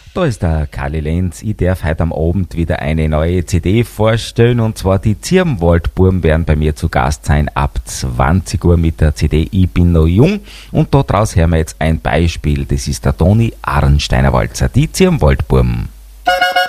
Da ist der Kali Lenz. Ich darf heute am Abend wieder eine neue CD vorstellen, und zwar die Zirbenwaldbuben werden bei mir zu Gast sein ab 20 Uhr mit der CD Ich bin noch jung, und da draus hören wir jetzt ein Beispiel. Das ist der Toni Arnsteiner Walzer, die Zirbenwaldbuben.